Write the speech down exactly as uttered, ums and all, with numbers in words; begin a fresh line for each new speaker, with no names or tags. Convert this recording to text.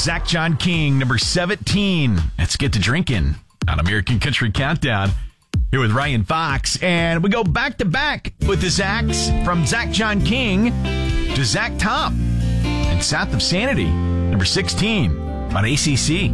Zach John King, number seventeen. Let's get to drinking on American Country Countdown. Here with Ryan Fox. And we go back to back with the Zachs from Zach John King to Zach Top and South of Sanity, number sixteen on A C C.